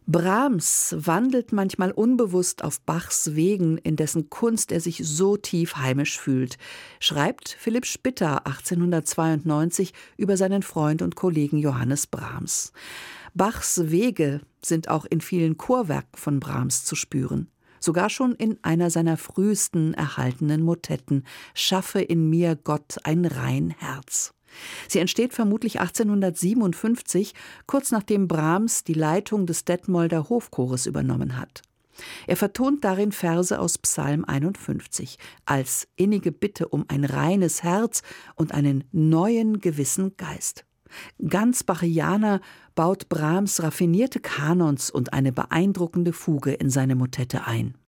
Brahms wandelt manchmal unbewusst auf Bachs Wegen, in dessen Kunst er sich so tief heimisch fühlt, schreibt Philipp Spitta 1892 über seinen Freund und Kollegen Johannes Brahms. Bachs Wege sind auch in vielen Chorwerken von Brahms zu spüren. Sogar schon in einer seiner frühesten erhaltenen Motetten, »Schaffe in mir, Gott, ein rein Herz«. Sie entsteht vermutlich 1857, kurz nachdem Brahms die Leitung des Detmolder Hofchores übernommen hat. Er vertont darin Verse aus Psalm 51 als innige Bitte um ein reines Herz und einen neuen gewissen Geist. Ganz Bachianer baut Brahms raffinierte Kanons und eine beeindruckende Fuge in seine Motette ein.